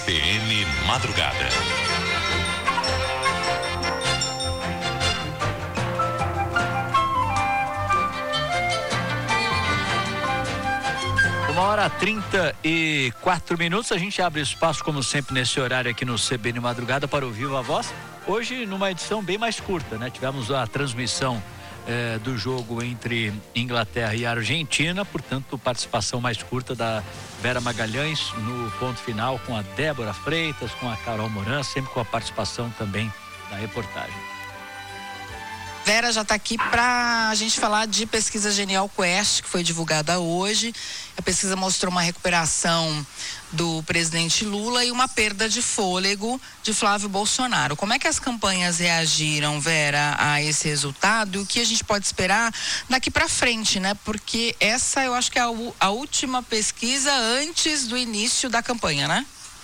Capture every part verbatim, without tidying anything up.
C B N Madrugada. Uma hora trinta e quatro minutos, a gente abre espaço, como sempre, nesse horário aqui no C B N Madrugada para o Viva Voz. Hoje, numa edição bem mais curta, né? Tivemos a transmissão eh, do jogo entre Inglaterra e Argentina, portanto, participação mais curta da Vera Magalhães no ponto final, com a Débora Freitas, com a Carol Moran, sempre com a participação também da reportagem. Vera já está aqui para a gente falar de pesquisa Genial Quest, que foi divulgada hoje. A pesquisa mostrou uma recuperação do presidente Lula e uma perda de fôlego de Flávio Bolsonaro. Como é que as campanhas reagiram, Vera, a esse resultado? E o que a gente pode esperar daqui para frente, né? Porque essa eu acho que é a, a última pesquisa antes do início da campanha, né?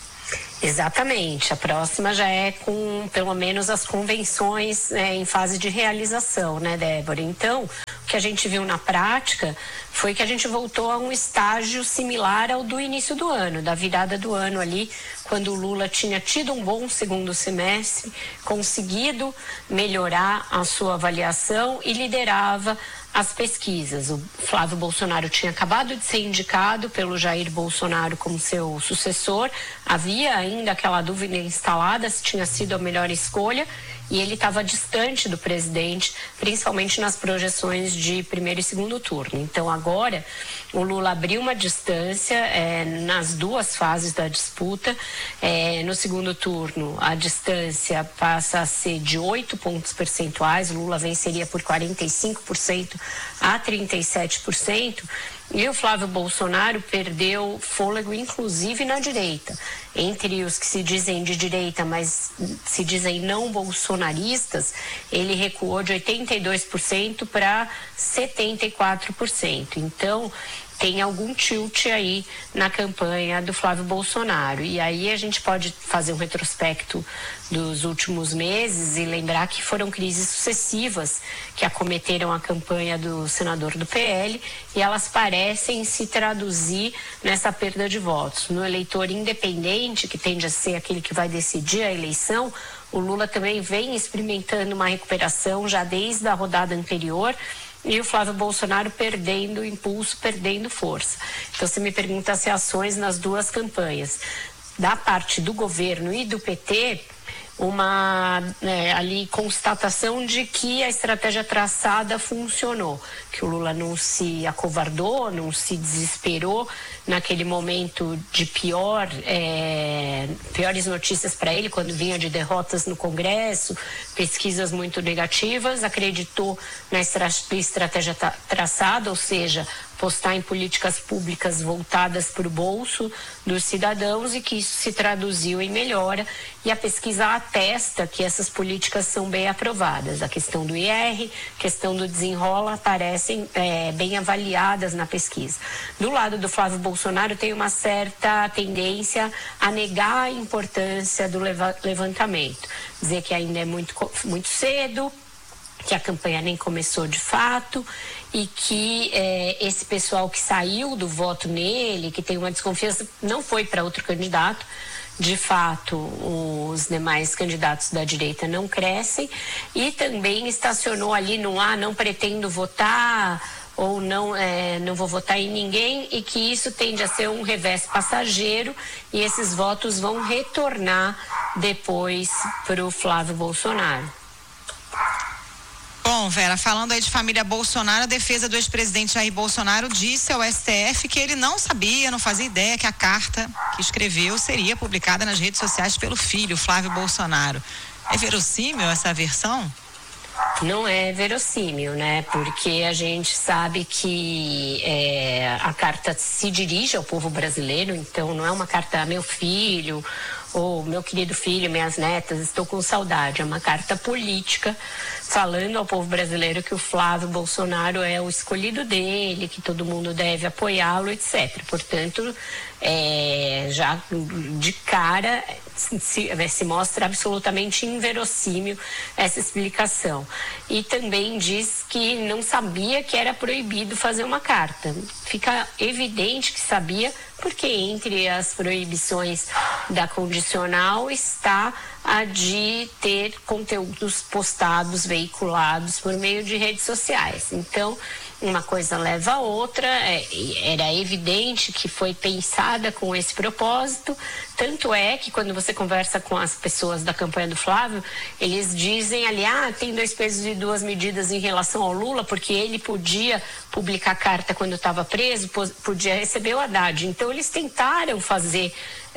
Exatamente, a próxima já é com pelo menos as convenções é, em fase de realização, né, Débora? Então, o que a gente viu na prática foi que a gente voltou a um estágio similar ao do início do ano, da virada do ano ali, quando o Lula tinha tido um bom segundo semestre, conseguido melhorar a sua avaliação e liderava as pesquisas. O Flávio Bolsonaro tinha acabado de ser indicado pelo Jair Bolsonaro como seu sucessor, havia ainda aquela dúvida instalada se tinha sido a melhor escolha, e ele estava distante do presidente, principalmente nas projeções de primeiro e segundo turno. Então agora o Lula abriu uma distância é, nas duas fases da disputa. É, no segundo turno a distância passa a ser de oito pontos percentuais, o Lula venceria por quarenta e cinco por cento a trinta e sete por cento. E o Flávio Bolsonaro perdeu fôlego, inclusive na direita. Entre os que se dizem de direita, mas se dizem não bolsonaristas, ele recuou de oitenta e dois por cento para setenta e quatro por cento. Então, tem algum tilt aí na campanha do Flávio Bolsonaro. E aí a gente pode fazer um retrospecto dos últimos meses e lembrar que foram crises sucessivas que acometeram a campanha do senador do P L, e elas parecem se traduzir nessa perda de votos. No eleitor independente, que tende a ser aquele que vai decidir a eleição, o Lula também vem experimentando uma recuperação já desde a rodada anterior, e o Flávio Bolsonaro perdendo impulso, perdendo força. Então, você me pergunta se ações nas duas campanhas. Da parte do governo e do P T, uma é, ali constatação de que a estratégia traçada funcionou, que o Lula não se acovardou, não se desesperou naquele momento de pior, é, piores notícias para ele, quando vinha de derrotas no Congresso, pesquisas muito negativas, acreditou na estra- estratégia tra- traçada, ou seja, postar em políticas públicas voltadas para o bolso dos cidadãos, e que isso se traduziu em melhora, e a pesquisa atesta que essas políticas são bem aprovadas. A questão do I R, questão do desenrola aparecem é, bem avaliadas na pesquisa. Do lado do Flávio Bolsonaro tem uma certa tendência a negar a importância do leva- levantamento, dizer que ainda é muito, muito cedo, que a campanha nem começou de fato, e que eh, esse pessoal que saiu do voto nele, que tem uma desconfiança, não foi para outro candidato. De fato, os demais candidatos da direita não crescem, e também estacionou ali no ah, não pretendo votar, ou não, é, não vou votar em ninguém, e que isso tende a ser um revés passageiro, e esses votos vão retornar depois para o Flávio Bolsonaro. Bom, Vera, falando aí de família Bolsonaro, a defesa do ex-presidente Jair Bolsonaro disse ao S T F que ele não sabia, não fazia ideia que a carta que escreveu seria publicada nas redes sociais pelo filho, Flávio Bolsonaro. É verossímil essa versão? Não é verossímil, né? Porque a gente sabe que é, a carta se dirige ao povo brasileiro, então não é uma carta a meu filho, ou meu querido filho, minhas netas, estou com saudade. É uma carta política falando ao povo brasileiro que o Flávio Bolsonaro é o escolhido dele, que todo mundo deve apoiá-lo, etcétera. Portanto, é, já de cara se, se mostra absolutamente inverossímil essa explicação. E também diz que não sabia que era proibido fazer uma carta. Fica evidente que sabia, porque entre as proibições da condicional está a de ter conteúdos postados, veiculados por meio de redes sociais. Então, uma coisa leva a outra, é, era evidente que foi pensada com esse propósito, tanto é que quando você conversa com as pessoas da campanha do Flávio, eles dizem ali, ah, tem dois pesos e duas medidas em relação ao Lula, porque ele podia publicar carta quando estava preso, podia receber o Haddad. Então, eles tentaram fazer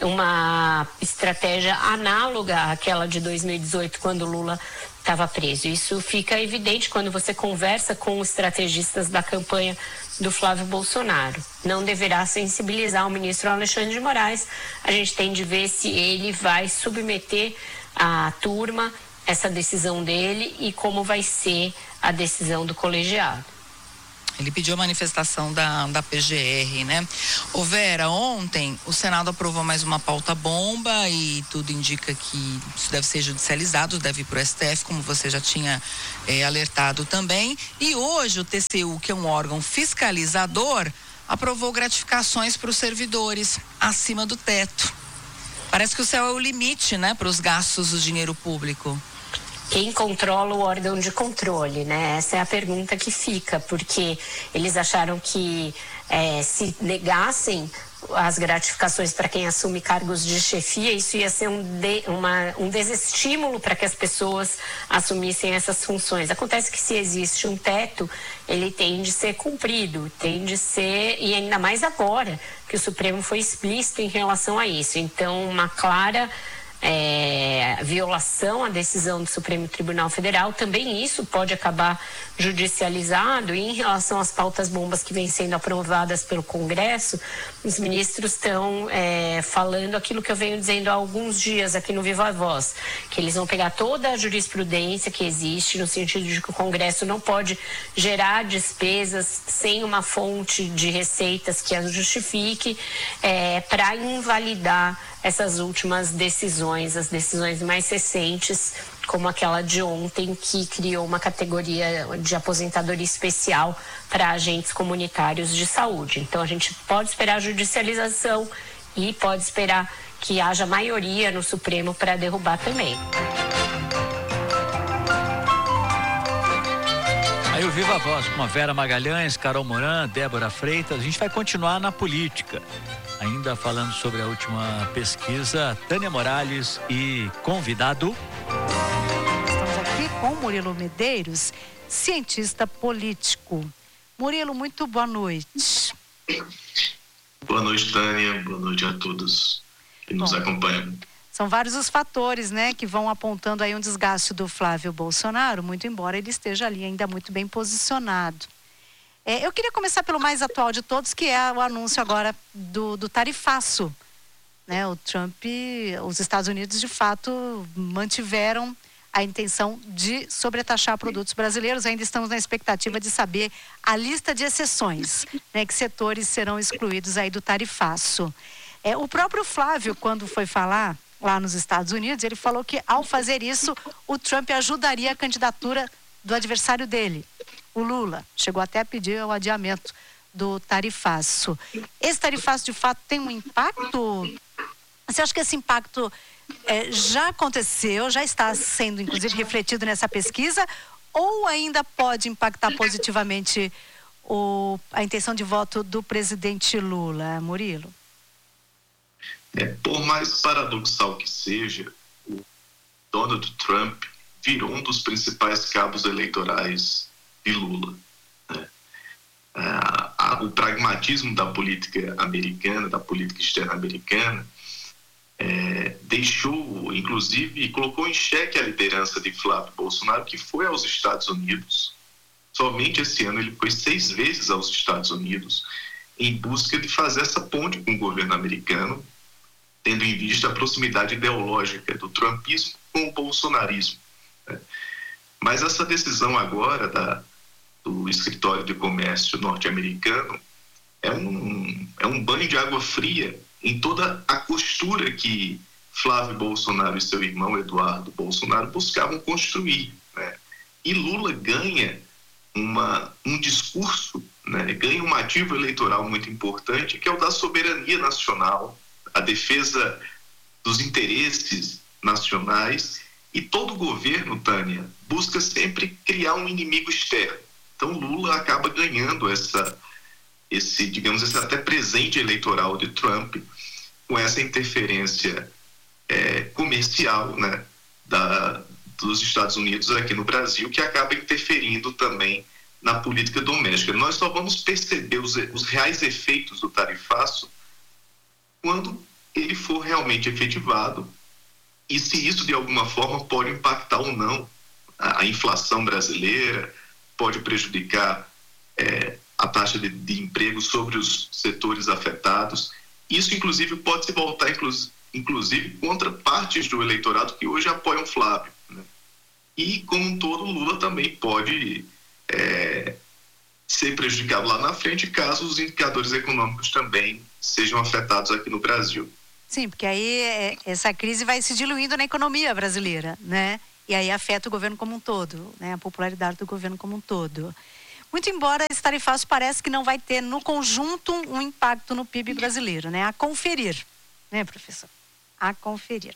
uma estratégia análoga àquela de dois mil e dezoito, quando o Lula estava preso. Isso fica evidente quando você conversa com os estrategistas da campanha do Flávio Bolsonaro. Não deverá sensibilizar o ministro Alexandre de Moraes. A gente tem de ver se ele vai submeter à turma essa decisão dele e como vai ser a decisão do colegiado. Ele pediu a manifestação da, da P G R, né? Ô Vera, ontem o Senado aprovou mais uma pauta bomba e tudo indica que isso deve ser judicializado, deve ir para o S T F, como você já tinha é, alertado também. E hoje o T C U, que é um órgão fiscalizador, aprovou gratificações para os servidores acima do teto. Parece que o céu é o limite, né, para os gastos do dinheiro público. Quem controla o órgão de controle, né? Essa é a pergunta que fica, porque eles acharam que é, se negassem as gratificações para quem assume cargos de chefia, isso ia ser um, de, uma, um desestímulo para que as pessoas assumissem essas funções. Acontece que se existe um teto, ele tem de ser cumprido, tem de ser, e ainda mais agora, que o Supremo foi explícito em relação a isso. Então, uma clara É, violação à decisão do Supremo Tribunal Federal, também isso pode acabar judicializado. E em relação às pautas bombas que vêm sendo aprovadas pelo Congresso, os ministros estão é, falando aquilo que eu venho dizendo há alguns dias aqui no Viva Voz, que eles vão pegar toda a jurisprudência que existe no sentido de que o Congresso não pode gerar despesas sem uma fonte de receitas que as justifique, é, para invalidar essas últimas decisões, as decisões mais recentes, como aquela de ontem, que criou uma categoria de aposentadoria especial para agentes comunitários de saúde. Então, a gente pode esperar judicialização e pode esperar que haja maioria no Supremo para derrubar também. Aí o Viva Voz com a Vera Magalhães, Carol Moran, Débora Freitas. A gente vai continuar na política. Ainda falando sobre a última pesquisa, Tânia Morales e convidado. Estamos aqui com Murilo Medeiros, cientista político. Murilo, muito boa noite. Boa noite, Tânia. Boa noite a todos que nos Bom, acompanham. São vários os fatores, né, que vão apontando aí um desgaste do Flávio Bolsonaro, muito embora ele esteja ali ainda muito bem posicionado. É, eu queria começar pelo mais atual de todos, que é o anúncio agora do, do tarifaço. Né? O Trump, os Estados Unidos, de fato, mantiveram a intenção de sobretaxar produtos brasileiros. Ainda estamos na expectativa de saber a lista de exceções, né? Que setores serão excluídos aí do tarifaço. É, o próprio Flávio, quando foi falar lá nos Estados Unidos, ele falou que, ao fazer isso, o Trump ajudaria a candidatura do adversário dele, o Lula. Chegou até a pedir o adiamento do tarifaço. Esse tarifaço, de fato, tem um impacto? Você acha que esse impacto é, já aconteceu, já está sendo, inclusive, refletido nessa pesquisa, ou ainda pode impactar positivamente o, a intenção de voto do presidente Lula, Murilo? É, por mais paradoxal que seja, o Donald Trump virou um dos principais cabos eleitorais de Lula. Né? Ah, a, o pragmatismo da política americana, da política externa americana, é, deixou, inclusive, e colocou em xeque a liderança de Flávio Bolsonaro, que foi aos Estados Unidos. Somente esse ano ele foi seis vezes aos Estados Unidos em busca de fazer essa ponte com o governo americano, tendo em vista a proximidade ideológica do trumpismo com o bolsonarismo. Né? Mas essa decisão agora da, do Escritório de Comércio norte-americano é um, é um banho de água fria em toda a costura que Flávio Bolsonaro e seu irmão Eduardo Bolsonaro buscavam construir, né? E Lula ganha uma, um discurso, né? Ganha um ativo eleitoral muito importante, que é o da soberania nacional, a defesa dos interesses nacionais. E todo governo, Tânia, busca sempre criar um inimigo externo. Então Lula acaba ganhando essa, esse, digamos, esse até presente eleitoral de Trump, com essa interferência é, comercial, né, da, dos Estados Unidos aqui no Brasil, que acaba interferindo também na política doméstica. Nós só vamos perceber os, os reais efeitos do tarifaço quando ele for realmente efetivado, e se isso de alguma forma pode impactar ou não a, a inflação brasileira, pode prejudicar é, a taxa de, de emprego sobre os setores afetados. Isso, inclusive, pode se voltar, inclusive, inclusive contra partes do eleitorado que hoje apoiam Flávio, né? E, como um todo, Lula também pode é, ser prejudicado lá na frente, caso os indicadores econômicos também sejam afetados aqui no Brasil. Sim, porque aí é, essa crise vai se diluindo na economia brasileira, né? E aí afeta o governo como um todo, né? A popularidade do governo como um todo. Muito embora esse tarifaço parece que não vai ter, no conjunto, um impacto no P I B brasileiro, né? A conferir, né, professor? A conferir.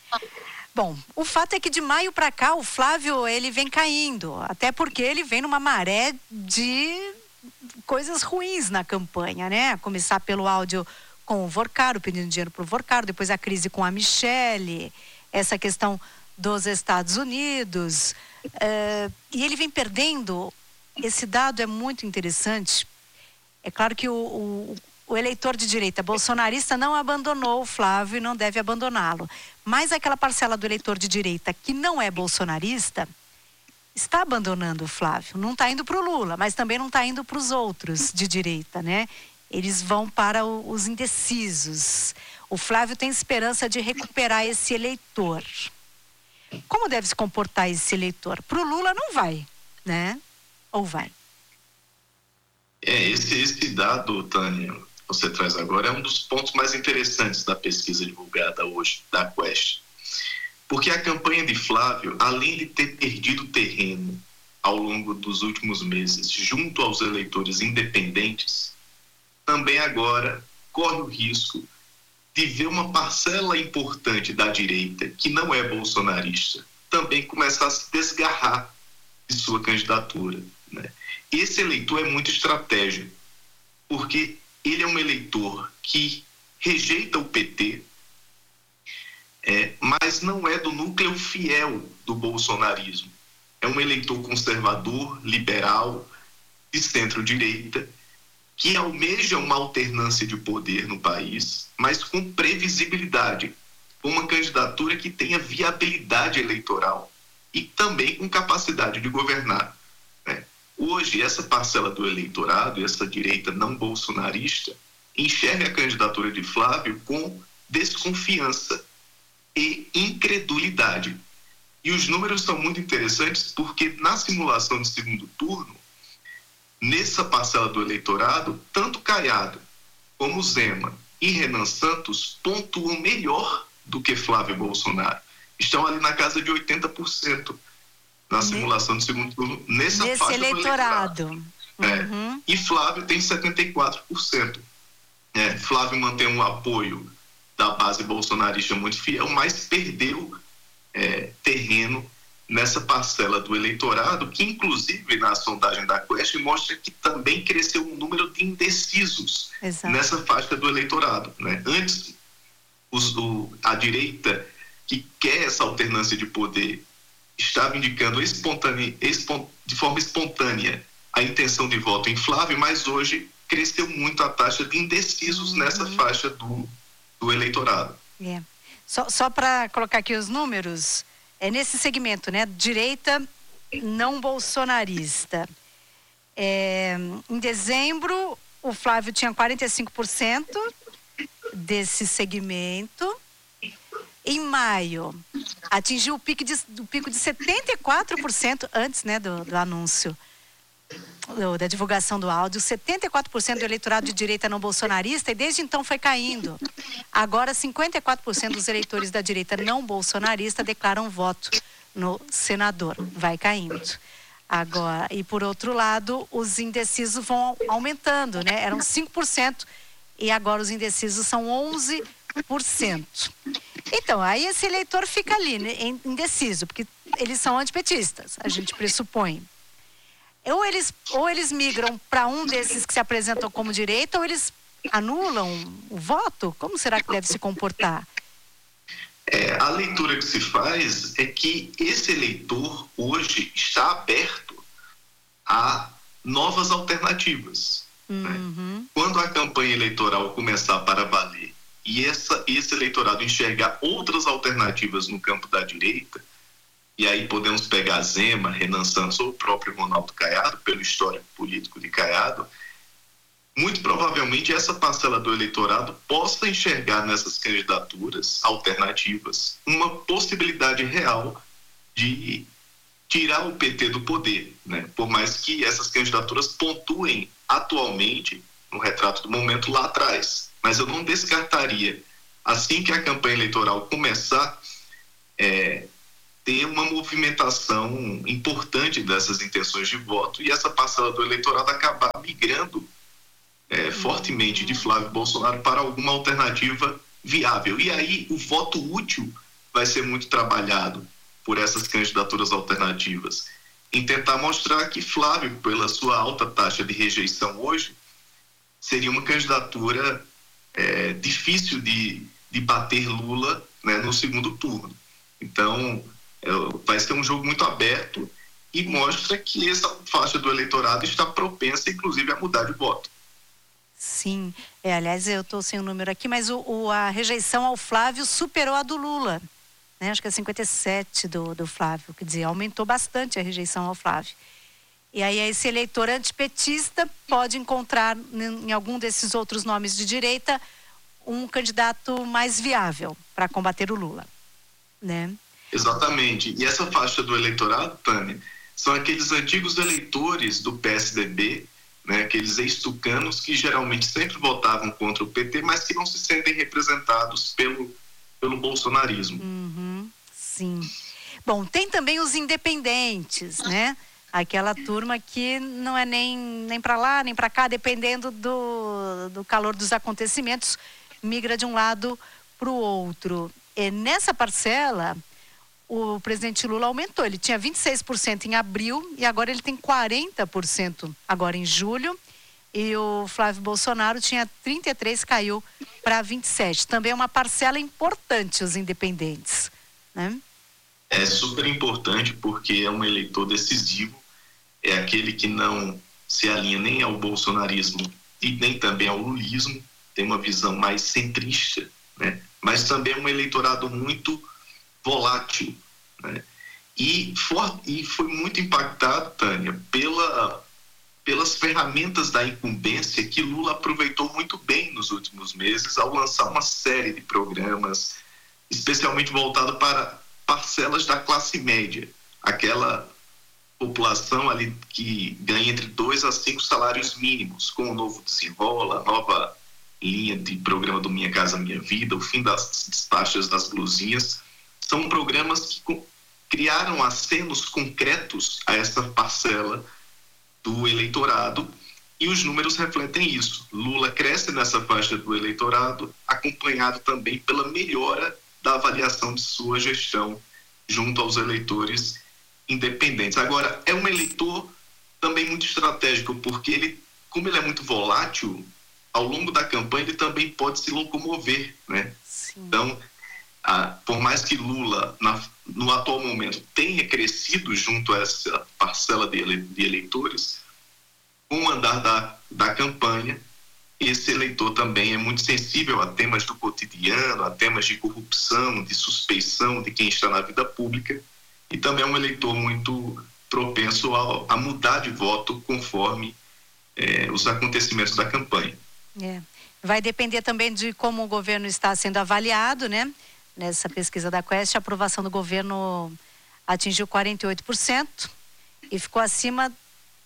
Bom, o fato é que de maio para cá o Flávio, ele vem caindo, até porque ele vem numa maré de coisas ruins na campanha, né? A começar pelo áudio com o Vorcaro, pedindo dinheiro para o Vorcaro, depois a crise com a Michelle, essa questão dos Estados Unidos, uh, e ele vem perdendo. Esse dado é muito interessante. É claro que o, o, o eleitor de direita bolsonarista não abandonou o Flávio e não deve abandoná-lo, mas aquela parcela do eleitor de direita que não é bolsonarista está abandonando o Flávio, não está indo para o Lula, mas também não está indo para os outros de direita, né? Eles vão para o, os indecisos. O Flávio tem esperança de recuperar esse eleitor. Como deve se comportar esse eleitor? Para o Lula não vai, né? Ou vai? É, esse, esse dado, Tânia, que você traz agora, é um dos pontos mais interessantes da pesquisa divulgada hoje, da Quest. Porque a campanha de Flávio, além de ter perdido terreno ao longo dos últimos meses, junto aos eleitores independentes, também agora corre o risco de ver uma parcela importante da direita, que não é bolsonarista, também começar a se desgarrar de sua candidatura, né? Esse eleitor é muito estratégico, porque ele é um eleitor que rejeita o P T, é, mas não é do núcleo fiel do bolsonarismo. É um eleitor conservador, liberal, de centro-direita, que almeja uma alternância de poder no país, mas com previsibilidade, com uma candidatura que tenha viabilidade eleitoral e também com capacidade de governar, né? Hoje, essa parcela do eleitorado, essa direita não bolsonarista, enxerga a candidatura de Flávio com desconfiança e incredulidade. E os números são muito interessantes porque na simulação de segundo turno, nessa parcela do eleitorado, tanto Caiado como Zema e Renan Santos pontuam melhor do que Flávio Bolsonaro. Estão ali na casa de oitenta por cento na simulação de segundo turno, nessa Nesse faixa eleitorado. do eleitorado. Uhum. É. E Flávio tem setenta e quatro por cento. É, Flávio mantém um apoio da base bolsonarista muito fiel, mas perdeu é, terreno nessa parcela do eleitorado, que inclusive na sondagem da Quest mostra que também cresceu o número de indecisos. Exato. Nessa faixa do eleitorado, né? Antes, os, o, a direita que quer essa alternância de poder estava indicando espontânea, espont, de forma espontânea a intenção de voto em Flávio, mas hoje cresceu muito a taxa de indecisos uhum. nessa faixa do, do eleitorado. É. Só, só para colocar aqui os números, é nesse segmento, né? Direita não bolsonarista. É, em dezembro, o Flávio tinha quarenta e cinco por cento desse segmento. Em maio, atingiu o pico de, o pico de setenta e quatro por cento antes, né, do, do anúncio. da divulgação do áudio, setenta e quatro por cento do eleitorado de direita não bolsonarista, e desde então foi caindo. Agora, cinquenta e quatro por cento dos eleitores da direita não bolsonarista declaram voto no senador. Vai caindo. Agora, e por outro lado, os indecisos vão aumentando, né? Eram cinco por cento e agora os indecisos são onze por cento. Então, aí esse eleitor fica ali, né, indeciso, porque eles são antipetistas, a gente pressupõe. Ou eles, ou eles migram para um desses que se apresentam como direita, ou eles anulam o voto? Como será que deve se comportar? É, a leitura que se faz é que esse eleitor hoje está aberto a novas alternativas. Uhum. Né? Quando a campanha eleitoral começar para valer e essa, esse eleitorado enxergar outras alternativas no campo da direita, e aí podemos pegar Zema, Renan Santos ou o próprio Ronaldo Caiado, pelo histórico político de Caiado, muito provavelmente essa parcela do eleitorado possa enxergar nessas candidaturas alternativas uma possibilidade real de tirar o P T do poder, né? Por mais que essas candidaturas pontuem atualmente no retrato do momento lá atrás. Mas eu não descartaria, assim que a campanha eleitoral começar, é, ter uma movimentação importante dessas intenções de voto e essa parcela do eleitorado acabar migrando É, fortemente de Flávio Bolsonaro para alguma alternativa viável. E aí o voto útil vai ser muito trabalhado por essas candidaturas alternativas, em tentar mostrar que Flávio, pela sua alta taxa de rejeição hoje, seria uma candidatura é, difícil de, de bater Lula, né, no segundo turno. Então, é, vai ser um jogo muito aberto e mostra que essa faixa do eleitorado está propensa, inclusive, a mudar de voto. Sim, é, aliás, eu estou sem o número aqui, mas o, o, a rejeição ao Flávio superou a do Lula, né? Acho que é cinquenta e sete do, do Flávio, quer dizer, aumentou bastante a rejeição ao Flávio. E aí esse eleitor antipetista pode encontrar em, em algum desses outros nomes de direita um candidato mais viável para combater o Lula, né? Exatamente, e essa faixa do eleitorado, Tânia, são aqueles antigos eleitores do P S D B, né, aqueles ex-tucanos que geralmente sempre votavam contra o P T, mas que não se sentem representados pelo, pelo bolsonarismo. Uhum, sim. Bom, tem também os independentes, né? Aquela turma que não é nem, nem para lá, nem para cá, dependendo do, do calor dos acontecimentos, migra de um lado para o outro. E nessa parcela, o presidente Lula aumentou. Ele tinha vinte e seis por cento em abril e agora ele tem quarenta por cento agora em julho. E o Flávio Bolsonaro tinha trinta e três por cento, caiu para vinte e sete por cento. Também é uma parcela importante, os independentes, né? É super importante porque é um eleitor decisivo, é aquele que não se alinha nem ao bolsonarismo e nem também ao lulismo, tem uma visão mais centrista, né? Mas também é um eleitorado muito volátil, né? E, for, e foi muito impactado, Tânia, pela, pelas ferramentas da incumbência que Lula aproveitou muito bem nos últimos meses ao lançar uma série de programas, especialmente voltado para parcelas da classe média, aquela população ali que ganha entre dois a cinco salários mínimos, com o novo Desenrola, a nova linha de programa do Minha Casa Minha Vida, o fim das taxas das blusinhas. São programas que criaram acenos concretos a essa parcela do eleitorado e os números refletem isso. Lula cresce nessa faixa do eleitorado, acompanhado também pela melhora da avaliação de sua gestão junto aos eleitores independentes. Agora, é um eleitor também muito estratégico, porque ele, como ele é muito volátil, ao longo da campanha ele também pode se locomover, né? Sim. Então, Ah, por mais que Lula, na, no atual momento, tenha crescido junto a essa parcela de, ele, de eleitores, com o andar da, da campanha, esse eleitor também é muito sensível a temas do cotidiano, a temas de corrupção, de suspeição de quem está na vida pública, e também é um eleitor muito propenso a, a mudar de voto conforme eh, os acontecimentos da campanha. É. Vai depender também de como o governo está sendo avaliado, né? Nessa pesquisa da Quest, a aprovação do governo atingiu quarenta e oito por cento e ficou acima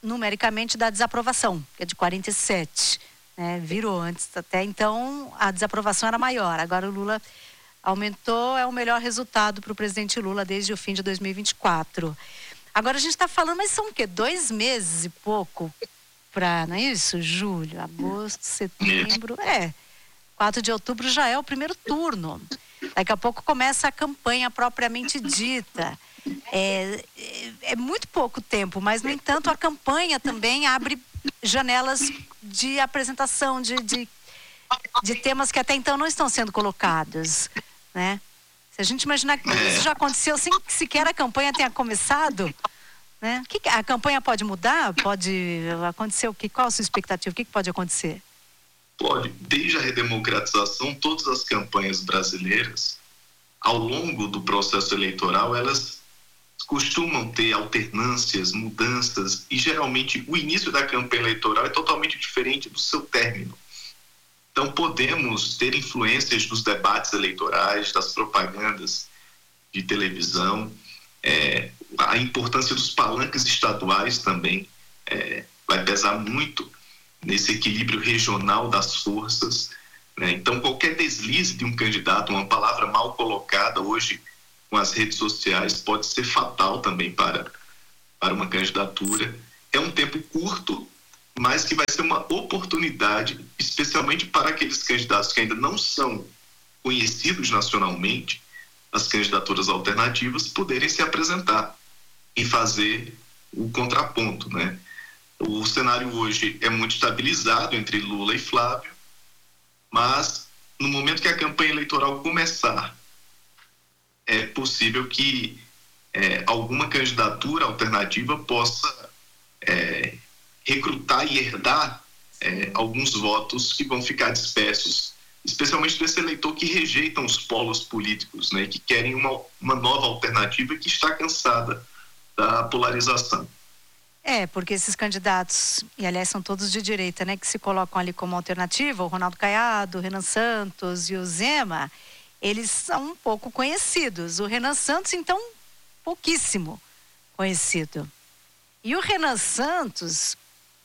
numericamente da desaprovação, que é de quarenta e sete, né? Virou antes, até então a desaprovação era maior, agora o Lula aumentou, é o melhor resultado para o presidente Lula desde o fim de dois mil e vinte e quatro. Agora a gente está falando, mas são o quê? Dois meses e pouco para, não é isso? Julho, agosto, setembro, é. quatro de outubro já é o primeiro turno. Daqui a pouco começa a campanha propriamente dita. É, é, é muito pouco tempo, mas, no entanto, a campanha também abre janelas de apresentação de, de, de temas que até então não estão sendo colocados, né? Se a gente imaginar que isso já aconteceu sem que sequer a campanha tenha começado, né? Que, a campanha pode mudar? Pode acontecer o que? Qual a sua expectativa? O que, que pode acontecer? Pode. Desde a redemocratização, todas as campanhas brasileiras, ao longo do processo eleitoral, elas costumam ter alternâncias, mudanças, e geralmente o início da campanha eleitoral é totalmente diferente do seu término. Então podemos ter influências dos debates eleitorais, das propagandas de televisão, é, a importância dos palanques estaduais também é, vai pesar muito nesse equilíbrio regional das forças, né? Então qualquer deslize de um candidato, uma palavra mal colocada hoje com as redes sociais, pode ser fatal também para, para uma candidatura. É um tempo curto, mas que vai ser uma oportunidade, especialmente para aqueles candidatos que ainda não são conhecidos nacionalmente, as candidaturas alternativas, poderem se apresentar e fazer o contraponto, né? O cenário hoje é muito estabilizado entre Lula e Flávio, mas no momento que a campanha eleitoral começar, é possível que é, alguma candidatura alternativa possa é, recrutar e herdar é, alguns votos que vão ficar dispersos, especialmente desse eleitor que rejeitam os polos políticos, né, que querem uma, uma nova alternativa e que está cansada da polarização. É, porque esses candidatos, e aliás são todos de direita, né, que se colocam ali como alternativa, o Ronaldo Caiado, o Renan Santos e o Zema, eles são um pouco conhecidos. O Renan Santos, então, pouquíssimo conhecido. E o Renan Santos,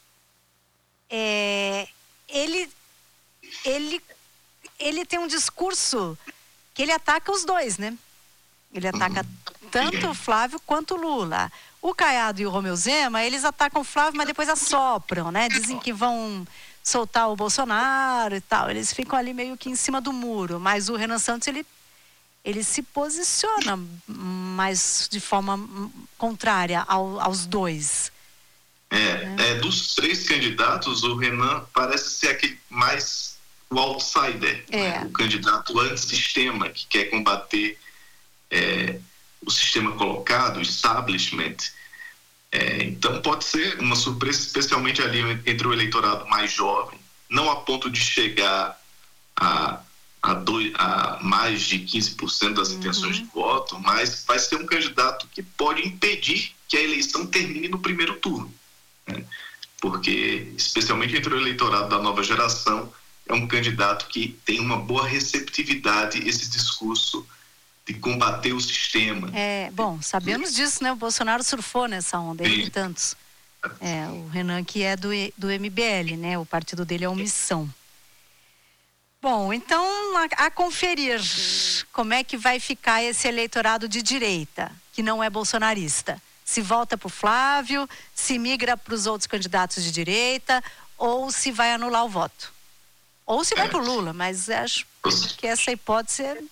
é, ele, ele, ele tem um discurso que ele ataca os dois, né? Ele ataca tanto o Flávio quanto o Lula. O Caiado e o Romeu Zema, eles atacam o Flávio, mas depois assopram, né? Dizem que vão soltar o Bolsonaro e tal. Eles ficam ali meio que em cima do muro. Mas o Renan Santos, ele, ele se posiciona mais de forma contrária ao, aos dois. É, né? É, dos três candidatos, o Renan parece ser aquele mais o outsider, é. Né? O candidato antissistema, que quer combater é, o sistema colocado, o establishment. É, então pode ser uma surpresa, especialmente ali entre o eleitorado mais jovem, não a ponto de chegar a, a, dois, a mais de quinze por cento das intenções uhum. de voto, mas vai ser um candidato que pode impedir que a eleição termine no primeiro turno, né? Porque, especialmente entre o eleitorado da nova geração, é um candidato que tem uma boa receptividade esse discurso de combater o sistema. É, bom, sabemos disso, né? O Bolsonaro surfou nessa onda, ele e tantos. É, o Renan, que é do, do M B L, né? O partido dele é Omissão. Bom, então, a, a conferir como é que vai ficar esse eleitorado de direita, que não é bolsonarista. Se volta para o Flávio, se migra para os outros candidatos de direita, ou se vai anular o voto. Ou se vai para o Lula, mas acho que essa hipótese é...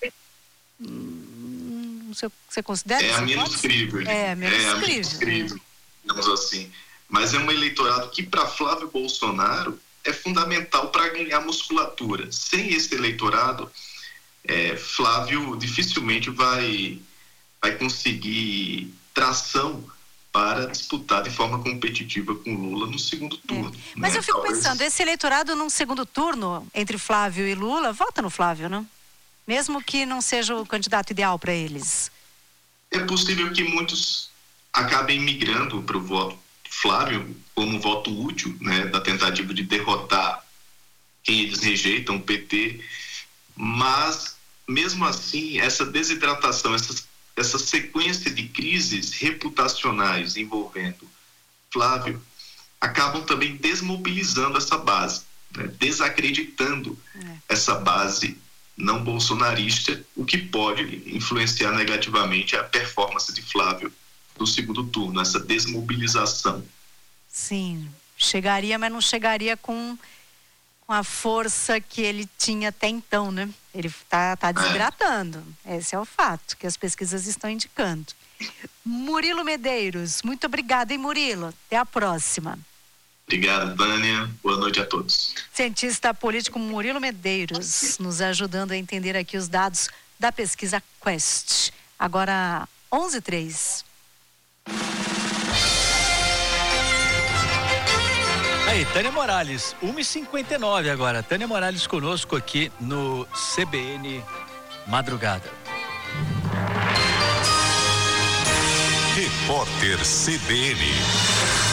Você, você considera? É a menos crível. É, menos é a menos crível, digamos assim. Mas é um eleitorado que, para Flávio Bolsonaro, é fundamental para ganhar musculatura. Sem esse eleitorado, é, Flávio dificilmente vai, vai conseguir tração para disputar de forma competitiva com Lula no segundo turno. É. Mas né? eu fico Talvez... pensando, esse eleitorado num segundo turno, entre Flávio e Lula, vota no Flávio, não? Mesmo que não seja o candidato ideal para eles. É possível que muitos acabem migrando para o voto Flávio como voto útil, né, da tentativa de derrotar quem eles rejeitam, o P T. Mas, mesmo assim, essa desidratação, essa, essa sequência de crises reputacionais envolvendo Flávio acabam também desmobilizando essa base, né? Desacreditando é. essa base não bolsonarista, o que pode influenciar negativamente a performance de Flávio no segundo turno, essa desmobilização. Sim, chegaria, mas não chegaria com, com a força que ele tinha até então, né? Ele está tá desidratando, é. Esse é o fato que as pesquisas estão indicando. Murilo Medeiros, muito obrigada, hein, Murilo? Até a próxima. Obrigado, Vânia. Boa noite a todos. Cientista político Murilo Medeiros, nos ajudando a entender aqui os dados da pesquisa Quest. Agora, onze e três. Aí, Tânia Morales, uma e cinquenta e nove agora. Tânia Morales conosco aqui no C B N Madrugada. Repórter C B N.